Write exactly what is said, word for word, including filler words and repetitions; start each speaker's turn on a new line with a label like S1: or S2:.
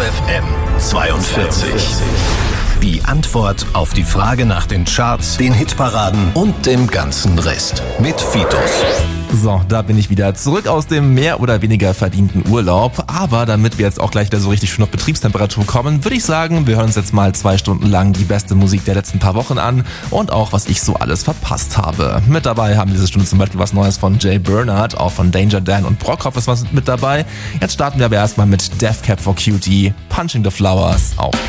S1: F M zweiundvierzig. Die Antwort auf die Frage nach den Charts, den Hitparaden und dem ganzen Rest mit Fitus.
S2: So, da bin ich wieder zurück aus dem mehr oder weniger verdienten Urlaub. Aber damit wir jetzt auch gleich wieder so richtig schön auf Betriebstemperatur kommen, würde ich sagen, wir hören uns jetzt mal zwei Stunden lang die beste Musik der letzten paar Wochen an und auch, was ich so alles verpasst habe. Mit dabei haben diese Stunde zum Beispiel was Neues von Jay Bernard, auch von Danger Dan und Brockhoff ist was mit dabei. Jetzt starten wir aber erstmal mit Death Cab for Cutie, Punching the Flowers auf